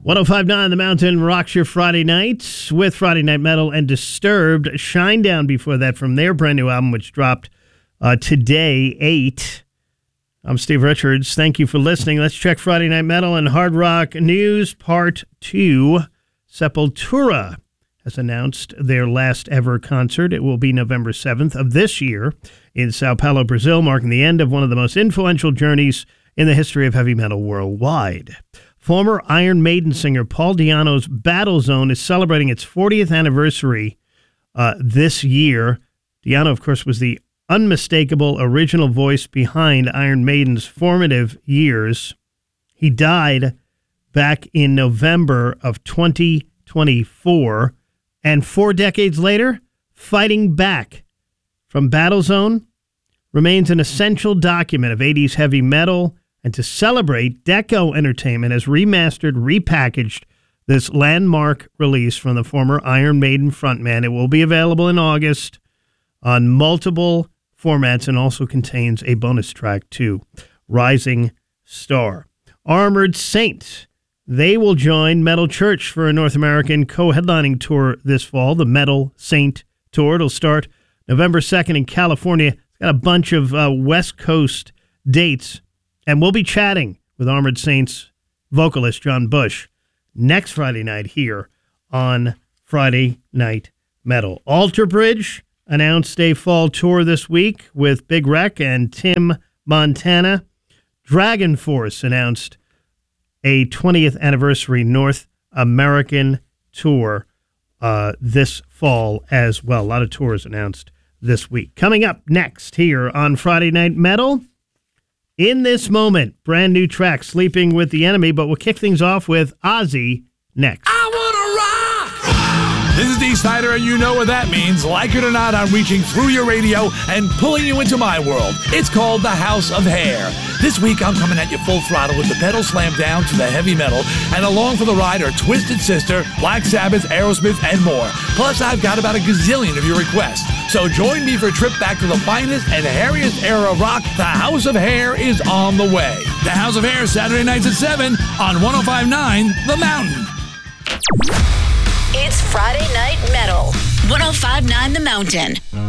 105.9 The Mountain rocks your Friday nights with Friday Night Metal and Disturbed. Shinedown before that from their brand new album, which dropped today, 8. I'm Steve Richards. Thank you for listening. Let's check Friday Night Metal and Hard Rock News Part 2. Sepultura has announced their last ever concert. It will be November 7th of this year in Sao Paulo, Brazil, marking the end of one of the most influential journeys in the history of heavy metal worldwide. Former Iron Maiden singer Paul Di'Anno's Battlezone is celebrating its 40th anniversary this year. Di'Anno, of course, was the unmistakable original voice behind Iron Maiden's formative years. He died back in November of 2024, and 4 decades later, Fighting Back from Battlezone remains an essential document of 80s heavy metal. And to celebrate, Deco Entertainment has remastered, repackaged this landmark release from the former Iron Maiden frontman. It will be available in August on multiple formats and also contains a bonus track too, Rising Star. Armored Saint, they will join Metal Church for a North American co-headlining tour this fall, the Metal Saint Tour. It'll start November 2nd in California. It's got a bunch of West Coast dates. And we'll be chatting with Armored Saints vocalist John Bush next Friday night here on Friday Night Metal. Alter Bridge announced a fall tour this week with Big Wreck and Tim Montana. Dragon Force announced a 20th anniversary North American tour this fall as well. A lot of tours announced this week. Coming up next here on Friday Night Metal, In This Moment, brand new track, Sleeping with the Enemy, but we'll kick things off with Ozzy next. I wanna rock! This is Dee Snider, and you know what that means. Like it or not, I'm reaching through your radio and pulling you into my world. It's called The House of Hair. This week, I'm coming at you full throttle with the pedal slammed down to the heavy metal, and along for the ride are Twisted Sister, Black Sabbath, Aerosmith, and more. Plus, I've got about a gazillion of your requests. So join me for a trip back to the finest and hairiest era of rock. The House of Hair is on the way. The House of Hair, Saturday nights at 7 on 105.9 The Mountain. It's Friday Night Metal. 105.9 The Mountain.